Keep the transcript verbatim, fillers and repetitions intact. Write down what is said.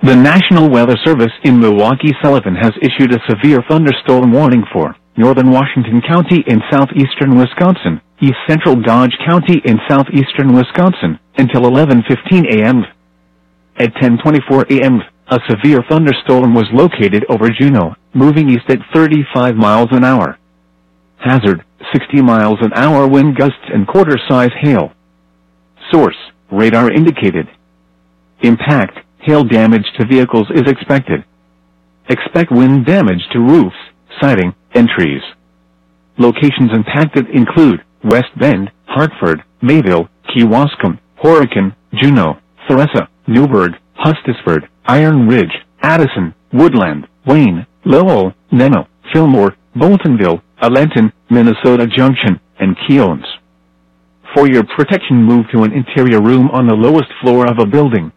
The National Weather Service in Milwaukee-Sullivan has issued a severe thunderstorm warning for northern Washington County in southeastern Wisconsin, east central Dodge County in southeastern Wisconsin, until eleven fifteen a m At ten twenty-four a m, a severe thunderstorm was located over Juneau, moving east at thirty-five miles an hour. Hazard, sixty miles an hour wind gusts and quarter-size hail. Source, radar indicated. Impact, hail damage to vehicles is expected. Expect wind damage to roofs, siding, and trees. Locations impacted include West Bend, Hartford, Mayville, Kewaskum, Horicon, Juneau, Theresa, Newburgh, Hustisford, Iron Ridge, Addison, Woodland, Wayne, Lowell, Neno, Fillmore, Boltonville, Alenton, Minnesota Junction, and Keowns. For your protection, move to an interior room on the lowest floor of a building.